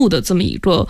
的这么一个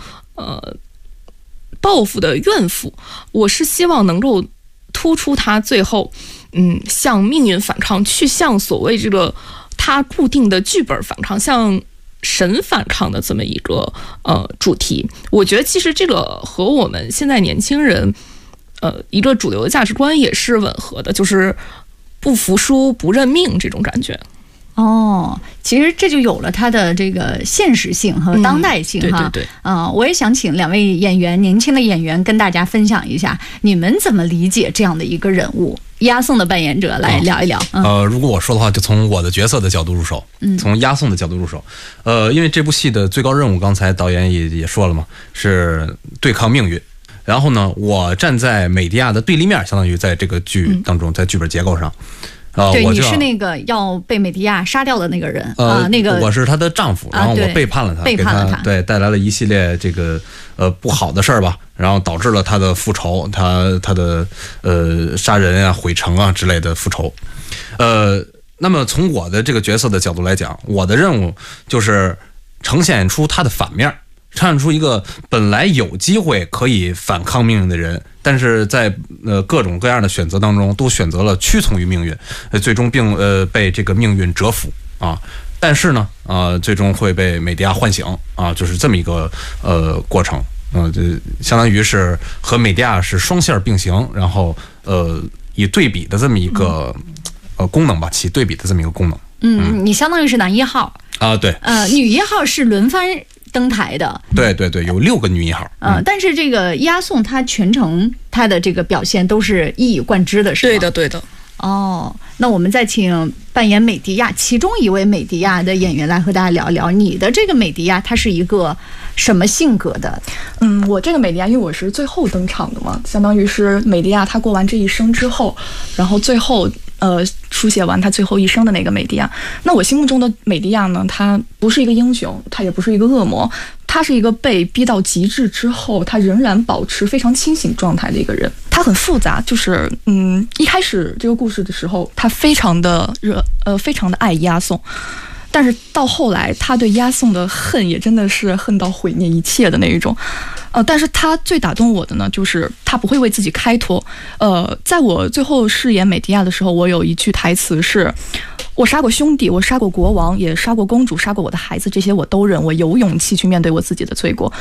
报复的怨妇。我是希望能够突出他最后向命运反抗，去向所谓这个他固定的剧本反抗，向神反抗的这么一个主题。我觉得其实这个和我们现在年轻人一个主流的价值观也是吻合的，就是不服输不认命这种感觉。 其实这就有了它的这个现实性和当代性哈。 对。 我也想请两位演员，年轻的演员跟大家分享一下，你们怎么理解这样的一个人物？押送的扮演者来聊一聊。 如果我说的话，就从我的角色的角度入手，从押送的角度入手。因为这部戏的最高任务，刚才导演也说了嘛，是对抗命运。然后呢，我站在美狄亚的对立面，相当于在这个剧当中，在剧本结构上。 对，你是那个要被美狄亚杀掉的那个人那个我是她的丈夫，然后我背叛了她， 背叛了她， 对，带来了一系列这个不好的事儿吧，然后导致了她的复仇，她的杀人啊、毁城啊之类的复仇。那么从我的这个角色的角度来讲，我的任务就是呈现出她的反面，呈现出一个本来有机会可以反抗命运的人，但是在各种各样的选择当中，都选择了屈从于命运，最终被这个命运折服啊。但是呢，最终会被美狄亚唤醒啊，就是这么一个过程。这相当于是和美狄亚是双线并行，然后以对比的这么一个功能吧，起对比的这么一个功能。 你相当于是男1号啊，对。 女1号是轮番登台的。 对，有6个女1号。 但是这个押送她全程她的这个表现都是一以贯之的，是吗？ 对的。 那我们再请扮演美狄亚其中一位美狄亚的演员来和大家聊一聊，你的这个美狄亚她是一个什么性格的？ 我这个美狄亚，因为我是最后登场的嘛，相当于是美狄亚她过完这一生之后，然后最后书写完她最后一生的那个美狄亚。那我心目中的美狄亚呢，她不是一个英雄，她也不是一个恶魔，她是一个被逼到极致之后，她仍然保持非常清醒状态的一个人。她很复杂，就是一开始这个故事的时候，她非常的非常的爱押送。但是到后来，他对押送的恨也真的是恨到毁灭一切的那一种，但是他最打动我的呢，就是他不会为自己开脱。在我最后饰演美狄亚的时候，我有一句台词是：我杀过兄弟，我杀过国王，也杀过公主，杀过我的孩子，这些我都认，我有勇气去面对我自己的罪过。